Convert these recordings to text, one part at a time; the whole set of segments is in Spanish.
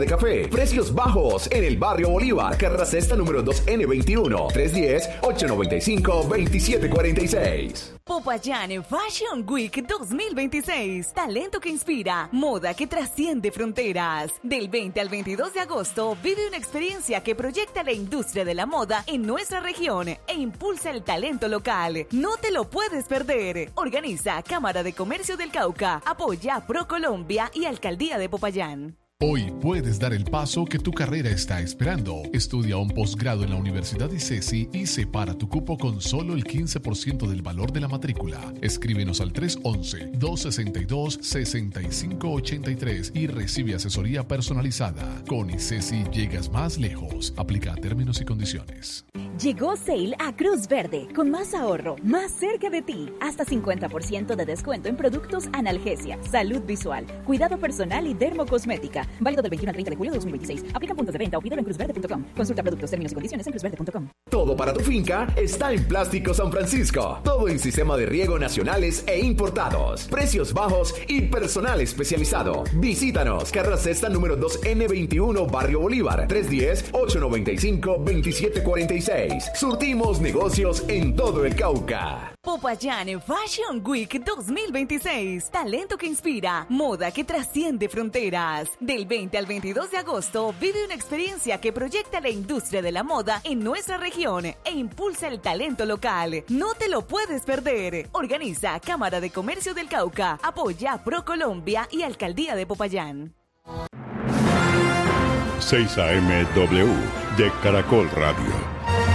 de café. Precios bajos en el barrio Bolívar, carrera sexta número 2N21, 310-895-2746. Popayán Fashion Week 2026. Talento que inspira, moda que trasciende fronteras. Del 20 al 22 de agosto, vive una experiencia que proyecta la industria de la moda en nuestra región e impulsa el talento local. No te lo puedes perder. Organiza Cámara de Comercio del Cauca, apoya ProColombia y Alcaldía de Popayán. Hoy puedes dar el paso que tu carrera está esperando. Estudia un posgrado en la Universidad ICESI y separa tu cupo con solo el 15% del valor de la matrícula. Escríbenos al 311-262-6583 y recibe asesoría personalizada. Con ICESI llegas más lejos. Aplica términos y condiciones. Llegó Sale a Cruz Verde, con más ahorro, más cerca de ti. Hasta 50% de descuento en productos analgesia, salud visual, cuidado personal y dermocosmética. Válido del 21 al 30 de julio de 2026. Aplica puntos de venta o pídelo en cruzverde.com. Consulta productos, términos y condiciones en cruzverde.com. Todo para tu finca está en Plástico San Francisco. Todo en sistema de riego nacionales e importados. Precios bajos y personal especializado. Visítanos. Carrera Sexta número 2N21, Barrio Bolívar. 310-895-2746. Surtimos negocios en todo el Cauca. Popayán Fashion Week 2026. Talento que inspira, moda que trasciende fronteras. Del 20 al 22 de agosto, vive una experiencia que proyecta la industria de la moda en nuestra región e impulsa el talento local. No te lo puedes perder. Organiza Cámara de Comercio del Cauca, apoya ProColombia y Alcaldía de Popayán. 6 AM-W de Caracol Radio.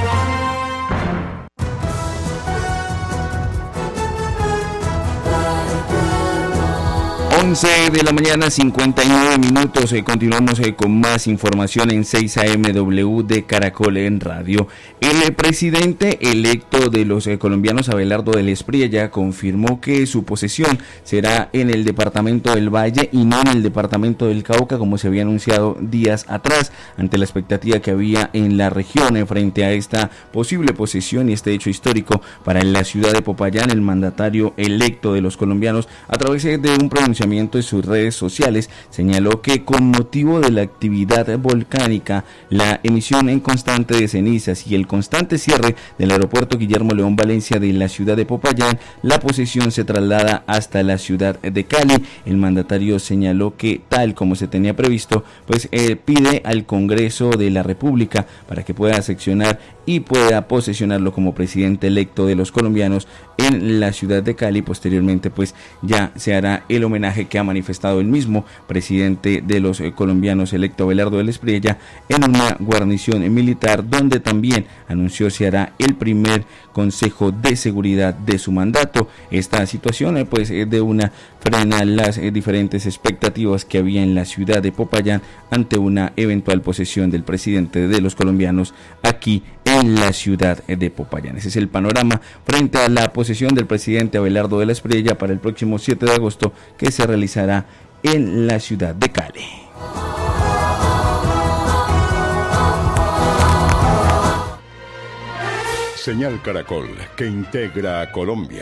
11 de la mañana, 59 minutos. Continuamos con más información en 6 AM-W de Caracol en Radio. El presidente electo de los colombianos, Abelardo del Espriella, confirmó que su posesión será en el departamento del Valle y no en el departamento del Cauca, como se había anunciado días atrás, ante la expectativa que había en la región frente a esta posible posesión y este hecho histórico para la ciudad de Popayán. El mandatario electo de los colombianos, a través de un pronunciamiento en sus redes sociales, señaló que con motivo de la actividad volcánica, la emisión en constante de cenizas y el constante cierre del aeropuerto Guillermo León Valencia de la ciudad de Popayán, la posesión se traslada hasta la ciudad de Cali. El mandatario señaló que, tal como se tenía previsto, pues pide al Congreso de la República para que pueda seccionar y pueda posesionarlo como presidente electo de los colombianos en la ciudad de Cali. Posteriormente pues ya se hará el homenaje que ha manifestado el mismo presidente de los colombianos electo, Abelardo del Espriella, en una guarnición militar, donde también anunció se hará el primer Consejo de Seguridad de su mandato. Esta situación pues de una frena las diferentes expectativas que había en la ciudad de Popayán ante una eventual posesión del presidente de los colombianos aquí en la ciudad de Popayán. Ese es el panorama frente a la posesión del presidente Abelardo del Espriella para el próximo 7 de agosto, que se realizará en la ciudad de Cali. Señal Caracol, que integra a Colombia.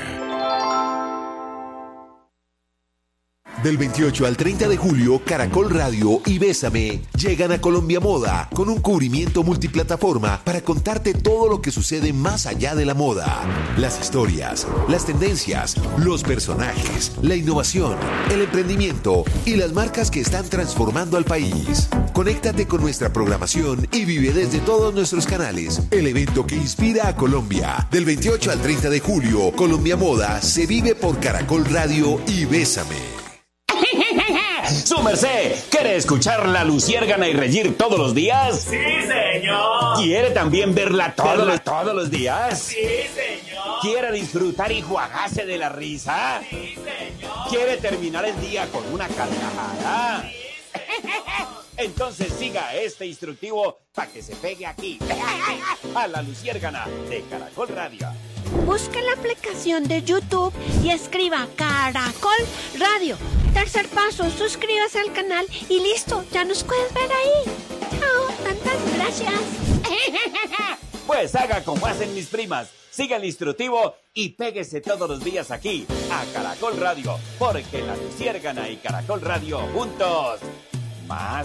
Del 28 al 30 de julio, Caracol Radio y Bésame llegan a Colombia Moda con un cubrimiento multiplataforma para contarte todo lo que sucede más allá de la moda. Las historias, las tendencias, los personajes, la innovación, el emprendimiento y las marcas que están transformando al país. Conéctate con nuestra programación y vive desde todos nuestros canales el evento que inspira a Colombia. Del 28 al 30 de julio, Colombia Moda se vive por Caracol Radio y Bésame. ¡Su merced! ¿Quiere escuchar la Luciérgana y reír todos los días? ¡Sí, señor! ¿Quiere también verla todos los días? ¡Sí, señor! ¿Quiere disfrutar y juagarse de la risa? ¡Sí, señor! ¿Quiere terminar el día con una carcajada? ¡Sí, señor! Entonces siga este instructivo para que se pegue aquí, a la Luciérgana de Caracol Radio. Busque la aplicación de YouTube y escriba Caracol Radio. Tercer paso, suscríbase al canal y listo, ya nos puedes ver ahí. Chao, tantas gracias. Pues haga como hacen mis primas, siga el instructivo y péguese todos los días aquí, a Caracol Radio, porque la Luciérgana y Caracol Radio juntos, más